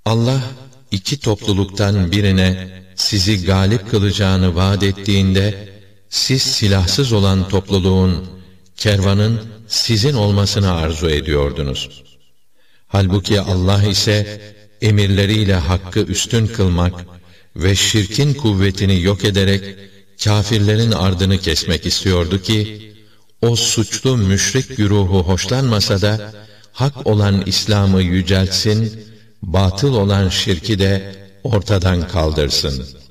Allah iki topluluktan birine sizi galip kılacağını vaat ettiğinde, siz silahsız olan topluluğun, kervanın sizin olmasını arzu ediyordunuz. Halbuki Allah ise emirleriyle hakkı üstün kılmak ve şirkin kuvvetini yok ederek kâfirlerin ardını kesmek istiyordu ki, o suçlu müşrik güruhu hoşlanmasa da hak olan İslam'ı yüceltsin, batıl olan şirki de ortadan kaldırsın.